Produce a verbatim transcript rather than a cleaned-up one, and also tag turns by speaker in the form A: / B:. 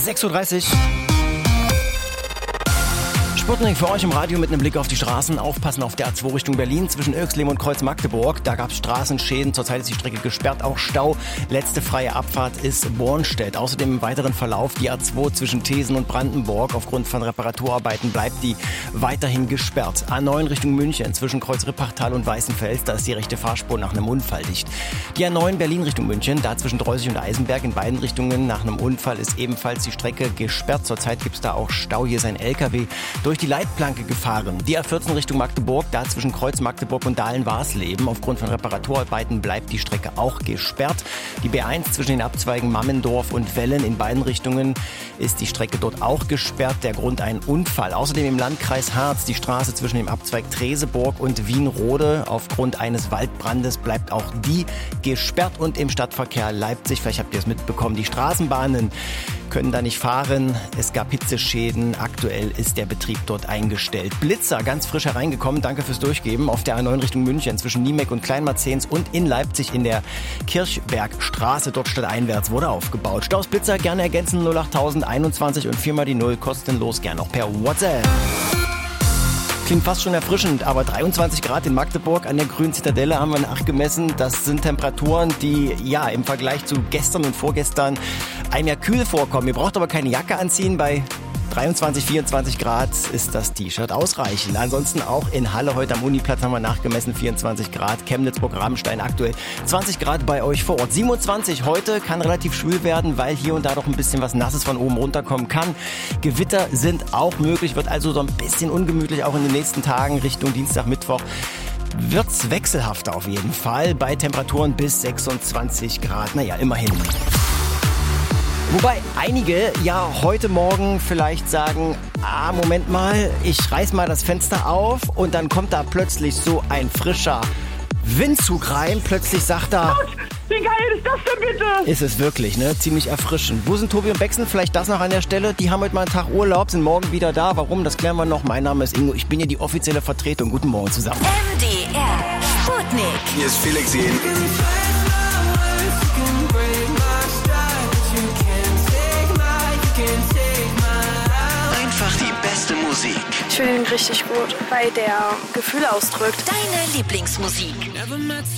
A: sechs Uhr dreißig. Sputnik für euch im Radio mit einem Blick auf die Straßen. Aufpassen auf der A zwei Richtung Berlin zwischen Irxleben und Kreuz Magdeburg. Da gab es Straßenschäden. Zurzeit ist die Strecke gesperrt, auch Stau. Letzte freie Abfahrt ist Bornstedt. Außerdem im weiteren Verlauf die A zwei zwischen Thesen und Brandenburg. Aufgrund von Reparaturarbeiten bleibt die weiterhin gesperrt. A neun Richtung München zwischen Kreuz Rippachtal und Weißenfels. Da ist die rechte Fahrspur nach einem Unfall dicht. Die A neun Berlin Richtung München. Da zwischen Dreusig und Eisenberg in beiden Richtungen nach einem Unfall ist ebenfalls die Strecke gesperrt. Zurzeit gibt es da auch Stau. Hier ist ein L K W durch die Leitplanke gefahren. Die A vierzehn Richtung Magdeburg, da zwischen Kreuz Magdeburg und Dahlen-Warsleben. Aufgrund von Reparaturarbeiten bleibt die Strecke auch gesperrt. Die B eins zwischen den Abzweigen Mammendorf und Wellen in beiden Richtungen ist die Strecke dort auch gesperrt. Der Grund ein Unfall. Außerdem im Landkreis Harz die Straße zwischen dem Abzweig Treseburg und Wienrode. Aufgrund eines Waldbrandes bleibt auch die gesperrt. Und im Stadtverkehr Leipzig, vielleicht habt ihr es mitbekommen, die Straßenbahnen können da nicht fahren. Es gab Hitzeschäden. Aktuell ist der Betrieb dort eingestellt. Blitzer, ganz frisch hereingekommen. Danke fürs Durchgeben. Auf der A neun Richtung München zwischen Niemek und Kleinmarzens und in Leipzig in der Kirchbergstraße, dort stadteinwärts, wurde aufgebaut. Staus Blitzer gerne ergänzen null acht null einundzwanzig und viermal die Null kostenlos, gerne auch per WhatsApp. Klingt fast schon erfrischend, aber dreiundzwanzig Grad in Magdeburg an der Grünen Zitadelle haben wir nachgemessen. Das sind Temperaturen, die ja im Vergleich zu gestern und vorgestern einem ja kühl vorkommen. Ihr braucht aber keine Jacke anziehen. Bei dreiundzwanzig, vierundzwanzig Grad ist das T-Shirt ausreichend. Ansonsten auch in Halle heute am Uniplatz haben wir nachgemessen, vierundzwanzig Grad. Chemnitz, Rabenstein aktuell zwanzig Grad bei euch vor Ort. siebenundzwanzig heute, kann relativ schwül werden, weil hier und da doch ein bisschen was Nasses von oben runterkommen kann. Gewitter sind auch möglich, wird also so ein bisschen ungemütlich auch in den nächsten Tagen Richtung Dienstag, Mittwoch. Wird's wechselhafter auf jeden Fall bei Temperaturen bis sechsundzwanzig Grad. Naja, immerhin. Wobei einige ja heute Morgen vielleicht sagen, ah, Moment mal, ich reiß mal das Fenster auf und dann kommt da plötzlich so ein frischer Windzug rein. Plötzlich sagt er...
B: Wie geil ist das denn bitte?
A: Ist es wirklich, ne? Ziemlich erfrischend. Wo sind Tobi und Bexen? Vielleicht das noch an der Stelle. Die haben heute mal einen Tag Urlaub, sind morgen wieder da. Warum? Das klären wir noch. Mein Name ist Ingo. Ich bin hier die offizielle Vertretung. Guten Morgen zusammen.
C: M D R Sputnik.
D: Hier ist Felix Jen. Einfach die beste Musik.
E: Ich finde ihn richtig gut, weil der Gefühle ausdrückt.
C: Deine Lieblingsmusik.